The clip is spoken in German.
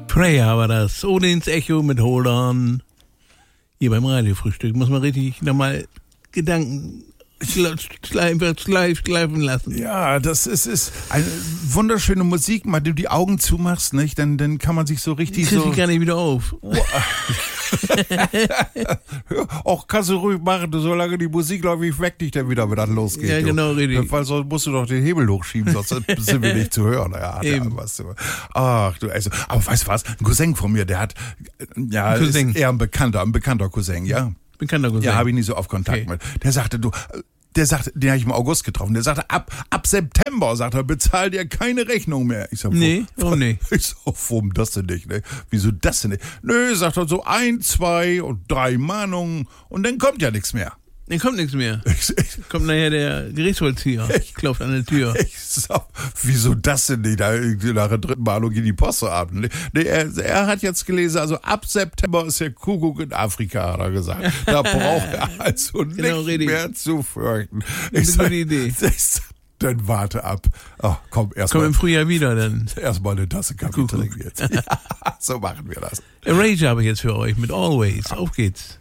Prayer war das. Ohne ins Echo mit Hold On. Hier beim Radiofrühstück muss man richtig nochmal Gedanken schleifen lassen. Ja, das ist eine wunderschöne Musik. Mal du die Augen zumachst, nicht? Dann kann man sich so richtig Krieg so... ich gar nicht wieder auf. Och, kannst du ruhig machen, solange die Musik, glaube ich, weg dich dann wieder, wenn das losgeht. Ja, genau, richtig. Weil sonst musst du doch den Hebel hochschieben, sonst sind wir nicht zu hören. Ja, Eben. Ach du, also, aber weißt du was? Ein Cousin von mir, der hat, ja, ist eher ein bekannter Cousin, ja. Bekannter Cousin. Ja, habe ich nicht so oft Kontakt mit. Der sagte, den habe ich im August getroffen. Der sagte, ab September, sagt er, bezahl dir keine Rechnung mehr. Ich sag, nee, warum nicht? Ich sag, warum das denn nicht, ne? Wieso das denn nicht? Nö, sagt er, so 1, 2 und 3 Mahnungen und dann kommt ja nichts mehr. Dann kommt nichts mehr. Kommt nachher der Gerichtsvollzieher. Klopft an der Tür. Ich sag, wieso das denn nicht? Nach der 3. Mahnung geht die Post so ab. Nee, er hat jetzt gelesen, also ab September ist der Kuckuck in Afrika, hat er gesagt. Da braucht er also Genau, nicht mehr zu fürchten. Das ist eine gute Idee. Dann warte ab. Oh, komm im Frühjahr wieder dann. Erstmal eine Tasse Kaffee trinken jetzt. Ja, so machen wir das. Erasure habe ich jetzt für euch mit Always. Auf geht's.